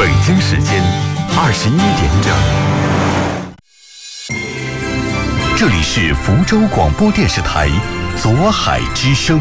北京时间21点整，这里是福州广播电视台左海之声。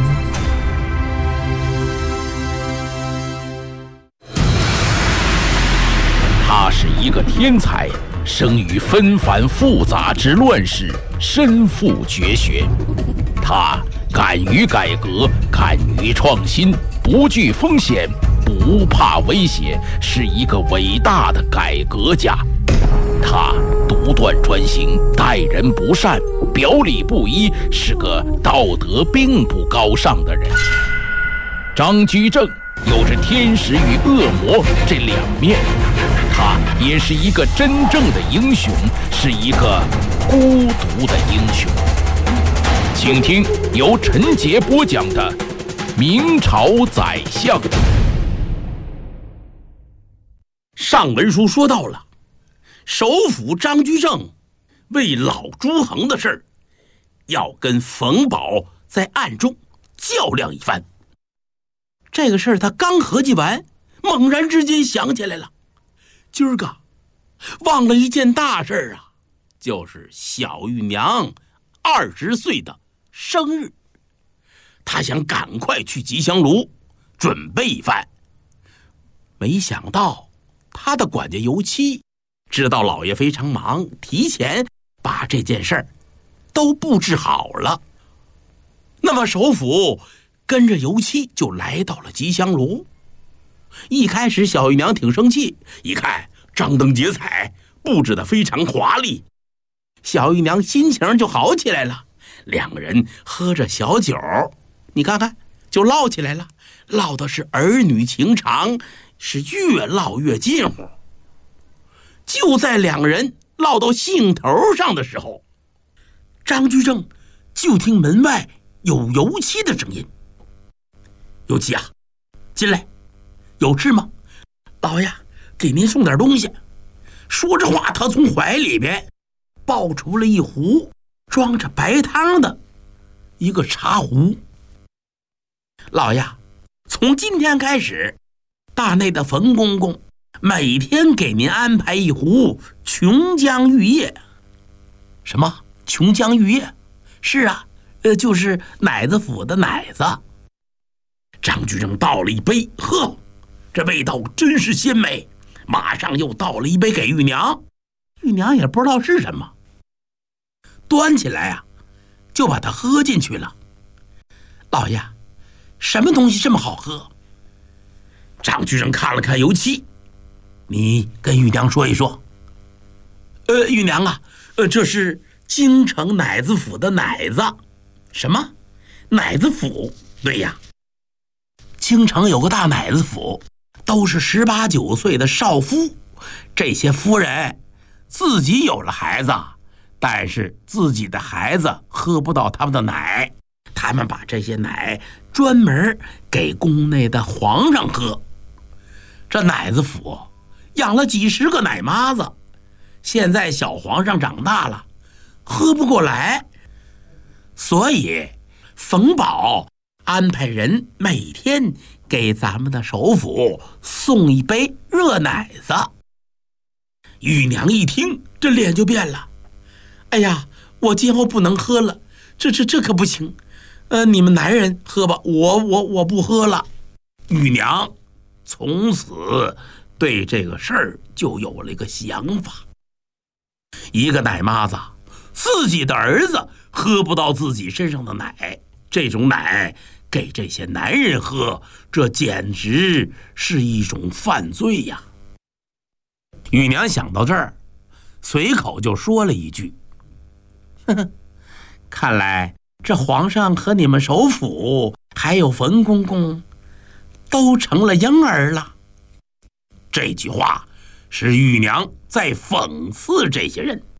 他是一个天才，生于纷繁复杂之乱世，身负绝学。他敢于改革，敢于创新，不惧风险，不怕威胁，是一个伟大的改革家。他独断专行，待人不善，表里不一，是个道德并不高尚的人。张居正有着天使与恶魔这两面，他也是一个真正的英雄，是一个孤独的英雄。请听由陈杰播讲的《明朝宰相》。 上文书说到了，首辅张居正为老朱衡的事儿，要跟冯保在暗中较量一番。这个事儿他刚合计完，猛然之间想起来了，今儿个忘了一件大事儿啊，就是小玉娘20岁的生日。他想赶快去吉祥炉准备一番，没想到他的管家尤七知道老爷非常忙，提前把这件事儿都布置好了。那么首辅跟着尤七就来到了吉祥炉。一开始小玉娘挺生气，一看张灯结彩，布置得非常华丽，小玉娘心情就好起来了。两个人喝着小酒，你看看就唠起来了，唠的是儿女情长，是越唠越近乎。就在两个人唠到兴头上的时候，张居正就听门外有尤七的声音：“尤七啊，进来，有事吗？老爷给您送点东西。”说着话，他从怀里边抱出了一壶装着白汤的一个茶壶。老爷，从今天开始，大内的冯公公每天给您安排一壶琼浆玉液。什么琼浆玉液？是啊，就是奶子府的奶子。张居正倒了一杯，呵，这味道真是鲜美。马上又倒了一杯给玉娘，玉娘也不知道是什么，端起来啊，就把它喝进去了。老爷，什么东西这么好喝？张居正看了看尤七，你跟玉娘说一说。玉娘啊，这是京城奶子府的奶子。什么奶子府？对呀，京城有个大奶子府，都是18、19岁的少夫。这些夫人自己有了孩子，但是自己的孩子喝不到他们的奶，他们把这些奶专门给宫内的皇上喝。这奶子府养了几十个奶妈子，现在小皇上长大了，喝不过来，所以冯保安排人每天给咱们的首辅送一杯热奶子。玉娘一听，这脸就变了。哎呀，我今后不能喝了，这可不行。你们男人喝吧，我不喝了。玉娘从此对这个事儿就有了一个想法。一个奶妈子，自己的儿子喝不到自己身上的奶，这种奶给这些男人喝，这简直是一种犯罪呀。玉娘想到这儿，随口就说了一句：“呵呵，看来这皇上和你们首辅还有冯公公都成了婴儿了。”这句话是玉娘在讽刺这些人。